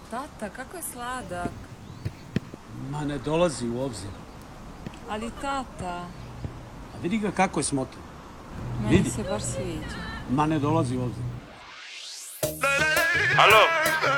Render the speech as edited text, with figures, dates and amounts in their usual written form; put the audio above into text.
Tata, kako je sladak. Ma ne dolazi u obzir. Ali tata, A vidi ga kako je smotan. meni Vidi. se baš sviđa. Ma ne dolazi u obzir. Alo,